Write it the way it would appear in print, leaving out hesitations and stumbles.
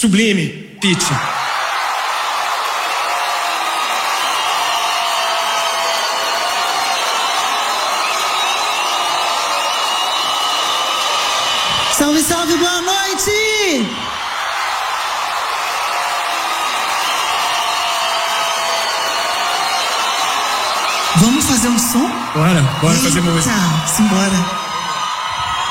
Sublime, Pitty. Salve, salve, boa noite! Vamos fazer um som? Bora fazer música. Simbora.